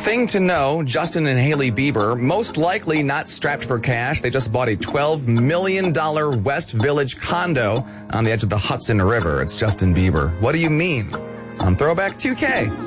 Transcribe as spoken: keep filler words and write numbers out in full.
Thing to know, Justin and Hailey Bieber, most likely not strapped for cash. They just bought a twelve million dollars West Village condo on the edge of the Hudson River. It's Justin Bieber. What do you mean? On Throwback two K.